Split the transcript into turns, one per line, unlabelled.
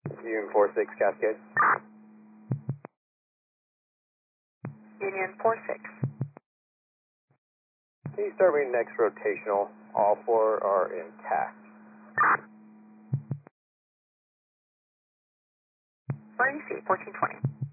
Union 46 Cascade.
Union 46.
Can you start me next rotational? All four are intact.
Where do you see 1420?